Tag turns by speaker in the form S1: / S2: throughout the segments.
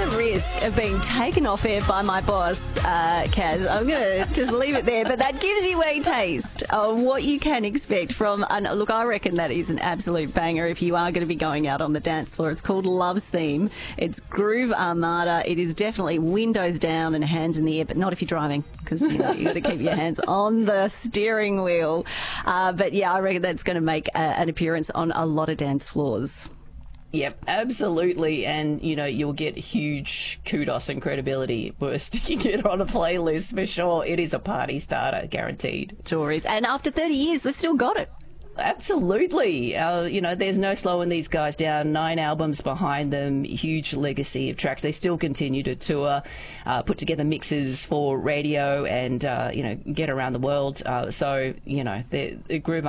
S1: the risk of being taken off air by my boss, Kaz, I'm going to just leave it there. But that gives you a taste of what you can expect from... look, I reckon that is an absolute banger if you are going to be going out on the dance floor. It's called Love's Theme. It's Groove Armada. It is definitely windows down and hands in the air, but not if you're driving, because you've got to keep your hands on the steering wheel. But yeah, I reckon that's going to make an appearance on a lot of dance floors.
S2: Yep, absolutely. And, you know, you'll get huge kudos and credibility for sticking it on a playlist for sure. It is a party starter, guaranteed.
S1: Sure is. And after 30 years, they've still got it.
S2: Absolutely. You know, there's no slowing these guys down. 9 albums behind them, huge legacy of tracks. They still continue to tour, put together mixes for radio and, you know, get around the world. So, you know, the Groove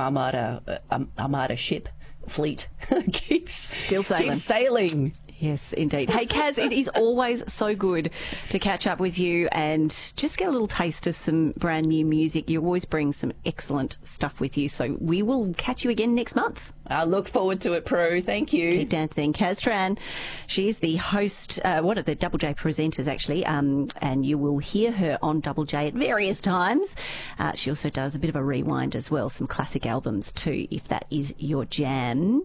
S2: Armada ship. Fleet keeps sailing.
S1: Yes, indeed. Hey, Kaz, it is always so good to catch up with you and just get a little taste of some brand new music. You always bring some excellent stuff with you, so we will catch you again next month.
S2: I look forward to it, Prue. Thank you.
S1: Keep dancing. Kaz Tran, she's the host, one of the Double J presenters, actually, and you will hear her on Double J at various times. She also does a bit of a rewind as well, some classic albums too, if that is your jam.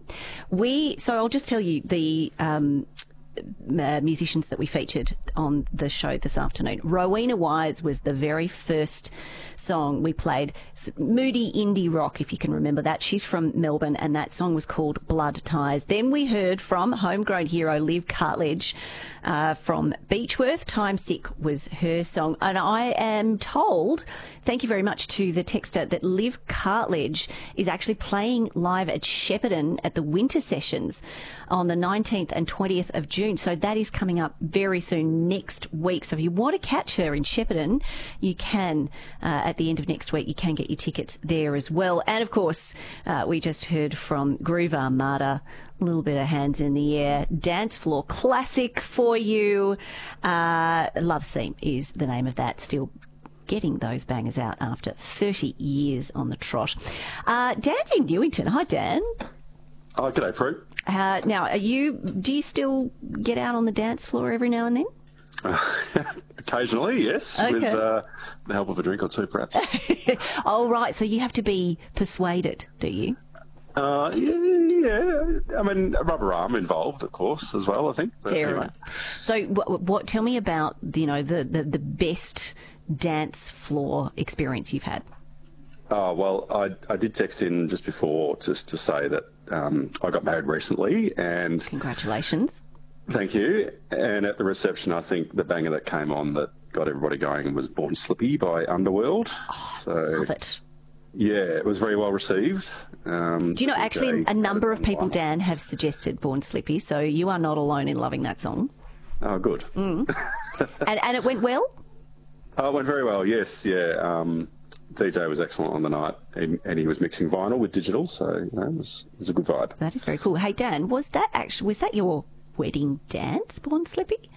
S1: So I'll just tell you the musicians that we featured on the show this afternoon. Rowena Wise was the very first song we played. Moody indie rock, if you can remember that. She's from Melbourne, and that song was called Blood Ties. Then we heard from homegrown hero Liv Cartledge from Beechworth. Time Sick was her song. And I am told, thank you very much to the texter, that Liv Cartledge is actually playing live at Shepparton at the Winter Sessions on the 19th and 20th of June. So that is coming up very soon next week. So if you want to catch her in Shepparton, you can, at the end of next week, you can get your tickets there as well. And of course, we just heard from Groove Armada, a little bit of hands in the air, dance floor classic for you. Love's Theme is the name of that. Still getting those bangers out after 30 years on the trot. Dan's in Newington. Hi, Dan.
S3: Oh, g'day, Prue.
S1: Now, do you still get out on the dance floor every now and then?
S3: Occasionally, yes,
S1: okay.
S3: With the help of a drink or two, perhaps.
S1: Oh, right. So you have to be persuaded, do you?
S3: Yeah. I mean, a rubber arm involved, of course, as well, I think. But
S1: Fair
S3: anyway.
S1: enough. So what? Tell me about, you know, the best dance floor experience you've had.
S3: Oh, well, I did text in just before just to say that I got married recently, and...
S1: Congratulations.
S3: Thank you. And at the reception, I think the banger that came on that got everybody going was Born Slippy by Underworld.
S1: Oh,
S3: so,
S1: love it.
S3: Yeah, it was very well received.
S1: Do you know, actually, a number of people, Dan, have suggested Born Slippy, so you are not alone in loving that song.
S3: Oh, good.
S1: And it went well?
S3: Oh, it went very well, yes, yeah. DJ was excellent on the night, and he was mixing vinyl with digital, so you know, it was a good vibe.
S1: That is very cool. Hey, Dan, was that your wedding dance, Born Slippy?